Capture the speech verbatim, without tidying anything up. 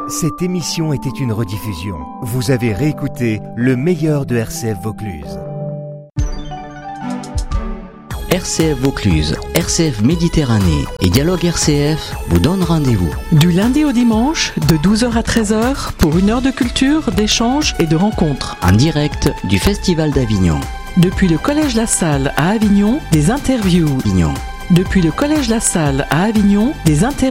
Cette émission était une rediffusion. Vous avez réécouté le meilleur de R C F Vaucluse. R C F Vaucluse, R C F Méditerranée et Dialogue R C F vous donnent rendez-vous. Du lundi au dimanche, de douze heures à treize heures, pour une heure de culture, d'échange et de rencontres. En direct du Festival d'Avignon. Depuis le Collège La Salle à Avignon, des interviews. Avignon. Depuis le Collège La Salle à Avignon, des interviews.